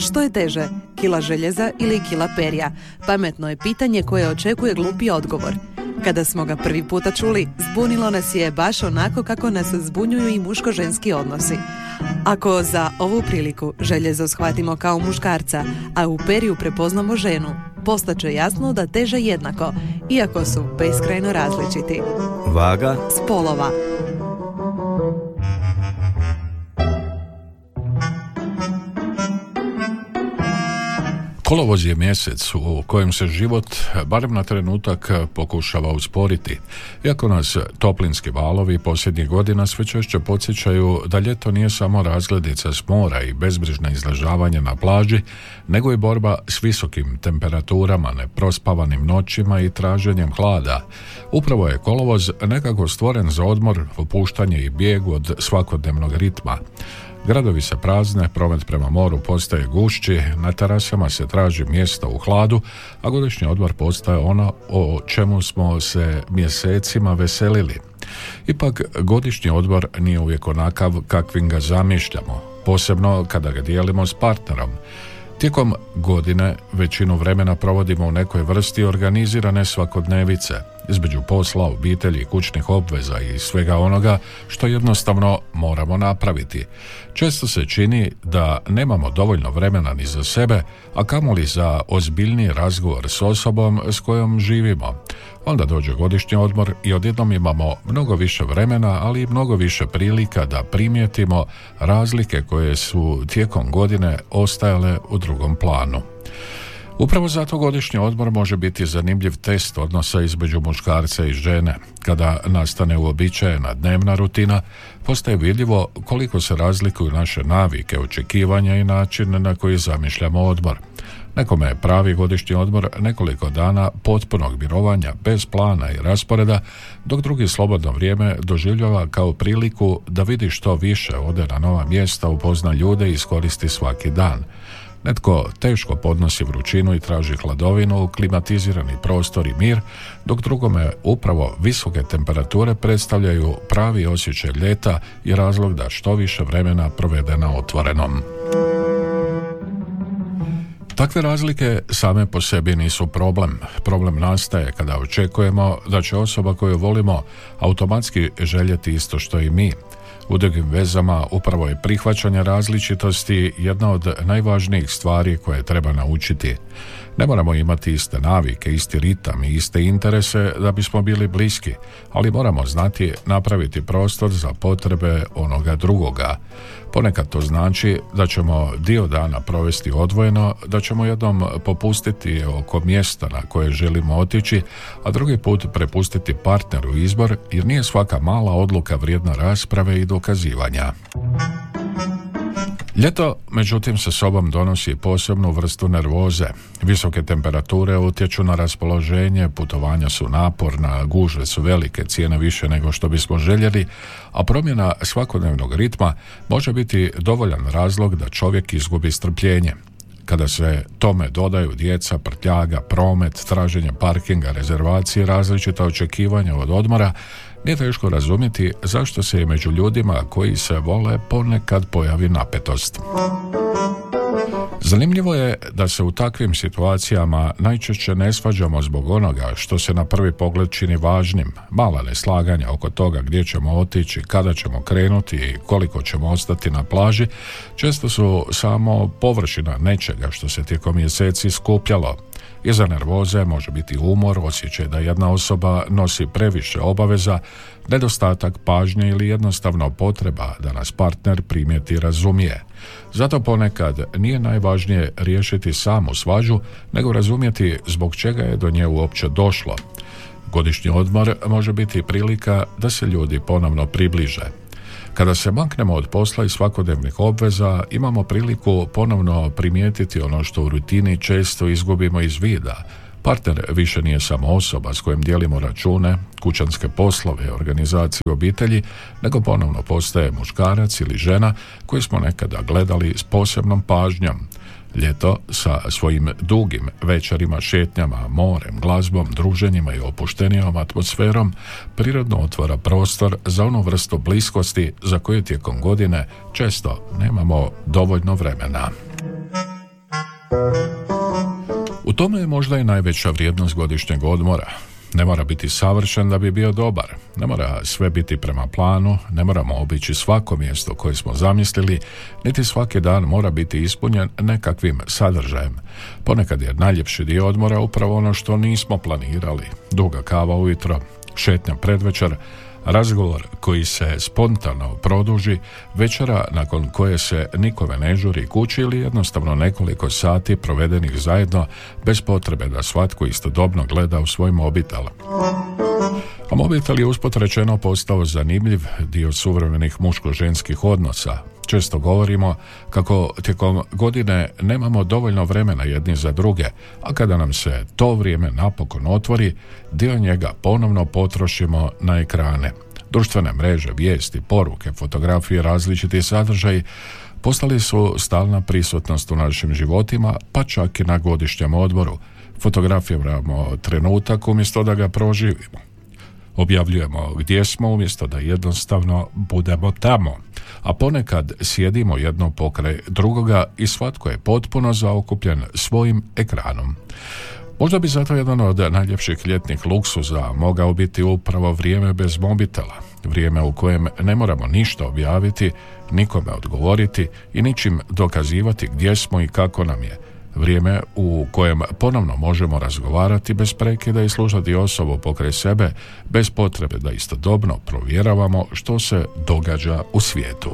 Što je teže, kila željeza ili kila perja? Pametno je pitanje koje očekuje glupi odgovor. Kada smo ga prvi puta čuli, zbunilo nas je baš onako kako nas zbunjuju i muško-ženski odnosi. Ako za ovu priliku željezo shvatimo kao muškarca, a u perju prepoznamo ženu, postaće jasno da teže jednako, iako su beskrajno različiti. Vaga spolova. Kolovoz je mjesec u kojem se život, barem na trenutak, pokušava usporiti. Iako nas toplinski valovi posljednjih godina sve češće podsjećaju da ljeto nije samo razglednica s mora i bezbrižno izležavanje na plaži, nego i borba s visokim temperaturama, neprospavanim noćima i traženjem hlada. Upravo je kolovoz nekako stvoren za odmor, opuštanje i bijeg od svakodnevnog ritma. Gradovi se prazne, promet prema moru postaje gušći, na terasama se traži mjesta u hladu, a godišnji odmor postaje ono o čemu smo se mjesecima veselili. Ipak, godišnji odmor nije uvijek onakav kakvim ga zamišljamo, posebno kada ga dijelimo s partnerom. Tijekom godine većinu vremena provodimo u nekoj vrsti organizirane svakodnevice, između posla, obitelji, kućnih obveza i svega onoga što jednostavno moramo napraviti. Često se čini da nemamo dovoljno vremena ni za sebe, a kamoli za ozbiljniji razgovor s osobom s kojom živimo. Onda dođe godišnji odmor i odjednom imamo mnogo više vremena, ali i mnogo više prilika da primijetimo razlike koje su tijekom godine ostajale u drugom planu. Upravo zato godišnji odmor može biti zanimljiv test odnosa između muškarca i žene. Kada nastane uobičajena dnevna rutina, postaje vidljivo koliko se razlikuju naše navike, očekivanja i način na koji zamišljamo odmor. Nekome je pravi godišnji odmor nekoliko dana potpunog mirovanja bez plana i rasporeda, dok drugi slobodno vrijeme doživljava kao priliku da vidi što više, ode na nova mjesta, upozna ljude i iskoristi svaki dan. Netko teško podnosi vrućinu i traži hladovinu, klimatizirani prostor i mir, dok drugome upravo visoke temperature predstavljaju pravi osjećaj ljeta i razlog da što više vremena provede na otvorenom. Takve razlike same po sebi nisu problem. Problem nastaje kada očekujemo da će osoba koju volimo automatski željeti isto što i mi. U drugim vezama upravo je prihvaćanje različitosti jedna od najvažnijih stvari koje treba naučiti. Ne moramo imati iste navike, isti ritam i iste interese da bismo bili bliski, ali moramo znati napraviti prostor za potrebe onoga drugoga. Ponekad to znači da ćemo dio dana provesti odvojeno, da ćemo jednom popustiti oko mjesta na koje želimo otići, a drugi put prepustiti partneru izbor, jer nije svaka mala odluka vrijedna rasprave i dokazivanja. Ljeto, međutim, sa sobom donosi posebnu vrstu nervoze. Visoke temperature utječu na raspoloženje, putovanja su naporna, gužve su velike, cijene više nego što bismo željeli, a promjena svakodnevnog ritma može biti dovoljan razlog da čovjek izgubi strpljenje. Kada se tome dodaju djeca, prtljaga, promet, traženje parkinga, rezervacije, različita očekivanja od odmora, nije teško razumjeti zašto se i među ljudima koji se vole ponekad pojavi napetost. Zanimljivo je da se u takvim situacijama najčešće ne svađamo zbog onoga što se na prvi pogled čini važnim. Mala neslaganja oko toga gdje ćemo otići, kada ćemo krenuti i koliko ćemo ostati na plaži često su samo površina nečega što se tijekom mjeseci skupljalo. Iza nervoze može biti umor, osjećaj da jedna osoba nosi previše obaveza, nedostatak pažnje ili jednostavno potreba da nas partner primijeti i razumije. Zato ponekad nije najvažnije riješiti samu svađu, nego razumjeti zbog čega je do nje uopće došlo. Godišnji odmor može biti prilika da se ljudi ponovno približe. Kada se maknemo od posla i svakodnevnih obveza, imamo priliku ponovno primijetiti ono što u rutini često izgubimo iz vida. Partner više nije samo osoba s kojim dijelimo račune, kućanske poslove, organizaciju obitelji, nego ponovno postaje muškarac ili žena koju smo nekada gledali s posebnom pažnjom. Ljeto sa svojim dugim večerima, šetnjama, morem, glazbom, druženjima i opuštenijom atmosferom prirodno otvara prostor za onu vrstu bliskosti za koju tijekom godine često nemamo dovoljno vremena. U tome je možda i najveća vrijednost godišnjeg odmora. Ne mora biti savršen da bi bio dobar, ne mora sve biti prema planu, ne moramo obići svako mjesto koje smo zamislili, niti svaki dan mora biti ispunjen nekakvim sadržajem. Ponekad je najljepši dio odmora upravo ono što nismo planirali. Duga kava ujutro, šetnja predvečer, razgovor koji se spontano produži, večera nakon koje se nikome ne žuri kući ili jednostavno nekoliko sati provedenih zajedno bez potrebe da svatko istodobno gleda u svoj mobitel. A mobitel je usput rečeno postao zanimljiv dio suvremenih muško-ženskih odnosa. Često govorimo kako tijekom godine nemamo dovoljno vremena jedni za druge, a kada nam se to vrijeme napokon otvori, dio njega ponovno potrošimo na ekrane. Društvene mreže, vijesti, poruke, fotografije, različiti sadržaji postali su stalna prisutnost u našim životima, pa čak i na godišnjem odmoru. Fotografiramo trenutak umjesto da ga proživimo. Objavljujemo gdje smo umjesto da jednostavno budemo tamo, a ponekad sjedimo jedno pokraj drugoga i svatko je potpuno zaokupljen svojim ekranom. Možda bi zato jedan od najljepših ljetnih luksuza mogao biti upravo vrijeme bez mobitela, vrijeme u kojem ne moramo ništa objaviti, nikome odgovoriti i ničim dokazivati gdje smo i kako nam je. Vrijeme u kojem ponovno možemo razgovarati bez prekida i slušati osobu pokraj sebe, bez potrebe da istodobno provjeravamo što se događa u svijetu.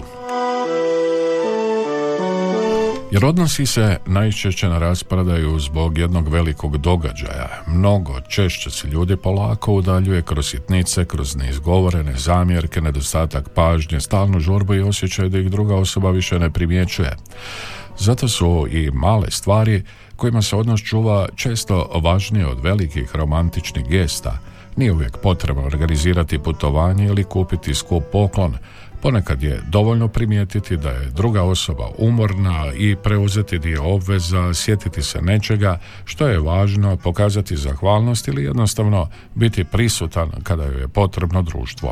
Jer odnosi se najčešće raspadaju zbog jednog velikog događaja. Mnogo češće se ljudi polako udaljuje kroz sitnice, kroz neizgovorene zamjerke, nedostatak pažnje, stalnu žurbu i osjećaj da ih druga osoba više ne primjećuje. Zato su i male stvari kojima se odnos čuva često važnije od velikih romantičnih gesta. Nije uvijek potrebno organizirati putovanje ili kupiti skup poklon. Ponekad je dovoljno primijetiti da je druga osoba umorna i preuzeti dio obveza, sjetiti se nečega što je važno, pokazati zahvalnost ili jednostavno biti prisutan kada joj je potrebno društvo.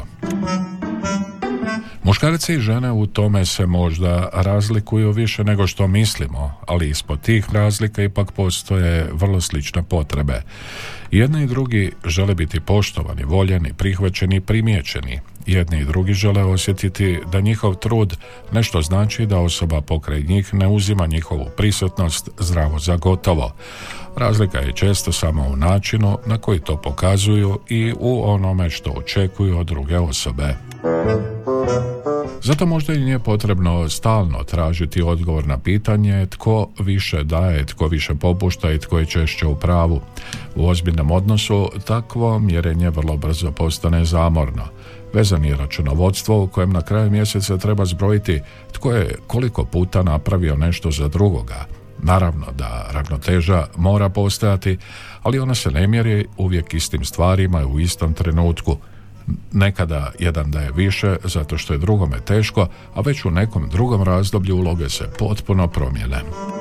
Muškarci i žene u tome se možda razlikuju više nego što mislimo, ali ispod tih razlika ipak postoje vrlo slične potrebe. Jedni i drugi žele biti poštovani, voljeni, prihvaćeni i primijećeni. Jedni i drugi žele osjetiti da njihov trud nešto znači, da osoba pokraj njih ne uzima njihovu prisutnost zdravo za gotovo. Razlika je često samo u načinu na koji to pokazuju i u onome što očekuju od druge osobe. Zato možda i nije potrebno stalno tražiti odgovor na pitanje tko više daje, tko više popušta i tko je češće u pravu. U ozbiljnom odnosu takvo mjerenje vrlo brzo postane zamorno. Vezan je računovodstvo u kojem na kraju mjeseca treba zbrojiti tko je koliko puta napravio nešto za drugoga. Naravno da ravnoteža mora postojati, ali ona se ne mjeri uvijek istim stvarima i u istom trenutku. Nekada jedan daje više zato što je drugome teško, a već u nekom drugom razdoblju uloge se potpuno promijene.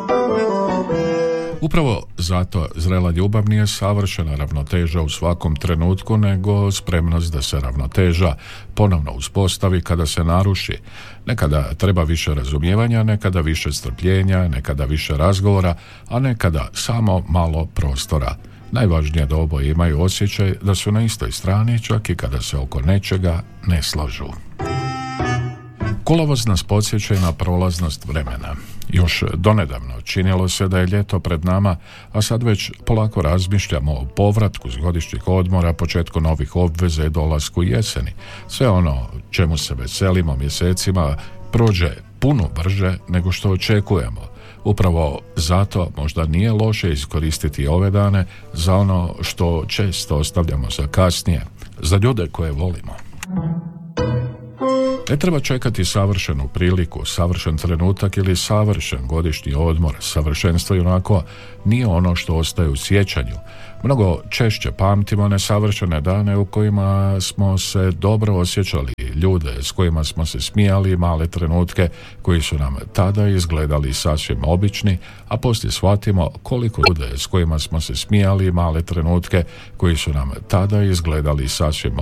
Upravo zato zrela ljubav nije savršena ravnoteža u svakom trenutku, nego spremnost da se ravnoteža ponovno uspostavi kada se naruši. Nekada treba više razumijevanja, nekada više strpljenja, nekada više razgovora, a nekada samo malo prostora. Najvažnije je da oboje imaju osjećaj da su na istoj strani, čak i kada se oko nečega ne slažu. Kolovoz nas podsjeća na prolaznost vremena. Još donedavno činilo se da je ljeto pred nama, a sad već polako razmišljamo o povratku s godišnjih odmora, početku novih obveza i dolasku jeseni. Sve ono čemu se veselimo mjesecima prođe puno brže nego što očekujemo. Upravo zato možda nije loše iskoristiti ove dane za ono što često ostavljamo za kasnije, za ljude koje volimo. Ne treba čekati savršenu priliku, savršen trenutak ili savršen godišnji odmor. Savršenstvo onako nije ono što ostaje u sjećanju. Mnogo češće pamtimo nesavršene dane u kojima smo se dobro osjećali, ljude s kojima smo se smijali, male trenutke koji su nam tada izgledali sasvim obični, a poslije shvatimo koliko ljude s kojima smo se smijali, male trenutke koji su nam tada izgledali sasvim